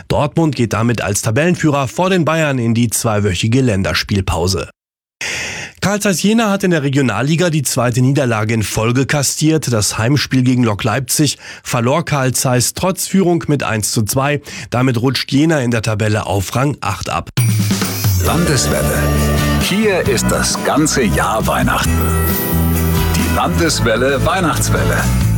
Dortmund geht damit als Tabellenführer vor den Bayern in die zweiwöchige Länderspielpause. Carl Zeiss Jena hat in der Regionalliga die zweite Niederlage in Folge kassiert. Das Heimspiel gegen Lok Leipzig verlor Carl Zeiss trotz Führung mit 1:2. Damit rutscht Jena in der Tabelle auf Rang 8 ab. Landeswelle. Hier ist das ganze Jahr Weihnachten. Die Landeswelle Weihnachtswelle.